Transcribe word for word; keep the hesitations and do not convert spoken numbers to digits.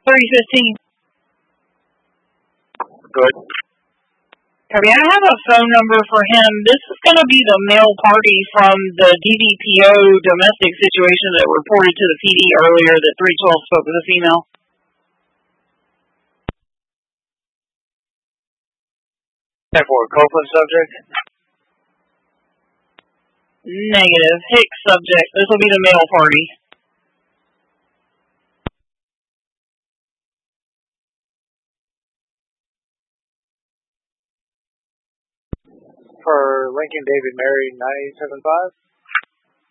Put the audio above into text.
three fifteen. Good. Copy. I have a phone number for him. This is going to be the male party from the D V P O domestic situation that reported to the P D earlier that three twelve spoke with a female. ten four, Copeland subject? Negative. Hicks subject. This will be the male party. For Lincoln David Mary nine eight seven five.